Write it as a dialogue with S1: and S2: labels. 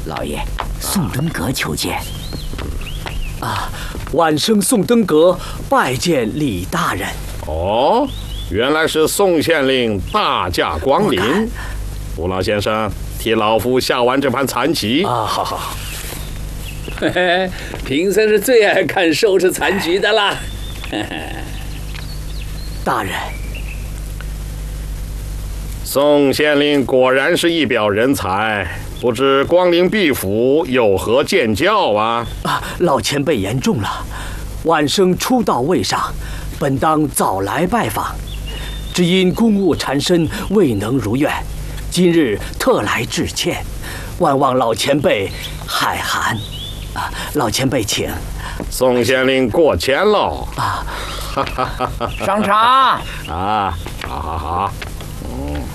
S1: 老爷，宋登阁求见。
S2: 晚生宋登阁拜见李大人。
S3: 哦，原来是宋县令大驾光临。吴老先生，替老夫下完这盘残棋。
S2: 好。
S4: 嘿嘿，贫僧是最爱看收拾残局的啦。
S2: 大人，
S3: 宋县令果然是一表人才，不知光临敝府有何见教啊？
S2: 老前辈言重了，晚生初到位上，本当早来拜访，只因公务缠身，未能如愿，今日特来致歉，万望老前辈海涵。老前辈请。
S3: 宋县令过谦喽。
S1: 上茶。
S3: 好。